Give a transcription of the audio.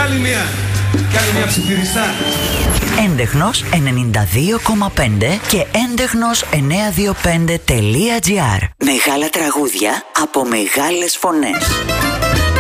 άλλη μια ψιθυριστά. Έντεχνος 92,5 και έντεχνος 925.gr. Μεγάλα τραγούδια από μεγάλες φωνές.